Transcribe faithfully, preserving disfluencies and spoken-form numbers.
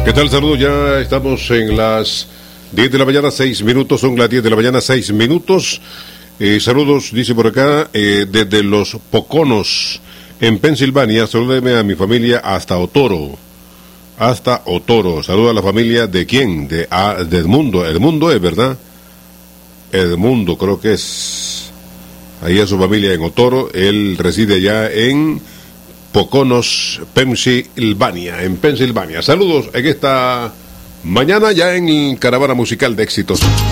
¿Qué tal? Saludos, ya estamos en las diez de la mañana, seis minutos, son las diez de la mañana, seis minutos. Eh, saludos, dice por acá, eh, desde Los Poconos, en Pensilvania. Salúdeme a mi familia hasta Otoro. Hasta Otoro. Saluda a la familia de quién? De, ah, de Edmundo. Edmundo es, ¿verdad? Edmundo, creo que es. Ahí es su familia en Otoro. Él reside ya en Poconos, Pensilvania, en Pensilvania. Saludos en esta mañana ya en Caravana Musical de Éxitos.